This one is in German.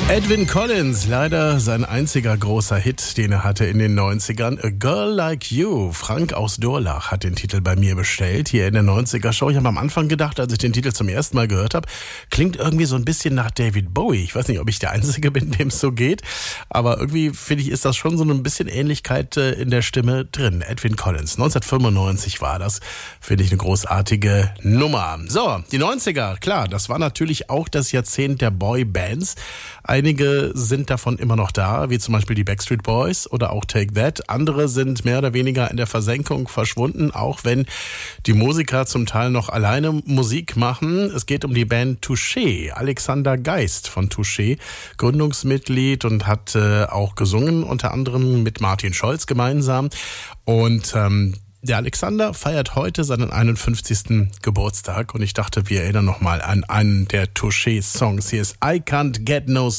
Edwyn Collins, leider sein einziger großer Hit, den er hatte in den 90ern. A Girl Like You. Frank aus Durlach hat den Titel bei mir bestellt, hier in der 90er-Show. Ich habe am Anfang gedacht, als ich den Titel zum ersten Mal gehört habe, klingt irgendwie so ein bisschen nach David Bowie. Ich weiß nicht, ob ich der Einzige bin, dem es so geht, aber irgendwie finde ich, ist das schon so ein bisschen Ähnlichkeit in der Stimme drin. Edwyn Collins, 1995 war das. Finde ich eine großartige Nummer. So, die 90er, klar, das war natürlich auch das Jahrzehnt der Boybands. Einige sind davon immer noch da, wie zum Beispiel die Backstreet Boys oder auch Take That. Andere sind mehr oder weniger in der Versenkung verschwunden, auch wenn die Musiker zum Teil noch alleine Musik machen. Es geht um die Band Touché. Alexander Geist von Touché, Gründungsmitglied und hat auch gesungen, unter anderem mit Martin Scholz gemeinsam. Und der Alexander feiert heute seinen 51. Geburtstag und ich dachte, wir erinnern nochmal an einen der Touché-Songs. Hier ist I Can't Get No